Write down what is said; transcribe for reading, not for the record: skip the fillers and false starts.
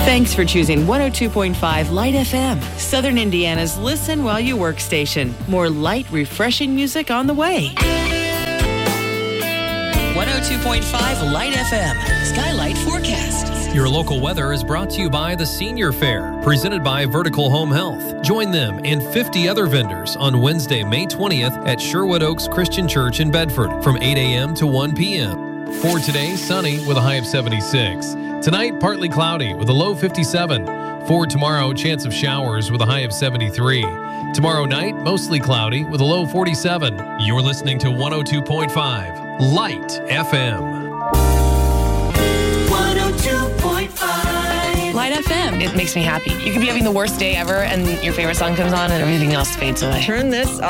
Thanks for choosing 102.5 Light FM, Southern Indiana's listen while you work station. More light, refreshing music on the way. 102.5 Light FM, Skylight Forecast. Your local weather is brought to you by the Senior Fair, presented by Vertical Home Health. Join them and 50 other vendors on Wednesday, May 20th at Sherwood Oaks Christian Church in Bedford from 8 a.m. to 1 p.m. For today, sunny with a high of 76. Tonight, partly cloudy with a low 57. For tomorrow, chance of showers with a high of 73. Tomorrow night, mostly cloudy with a low 47. You're listening to 102.5 Light FM. 102.5 Light FM. It makes me happy. You could be having the worst day ever and your favorite song comes on and everything else fades away. Turn this off.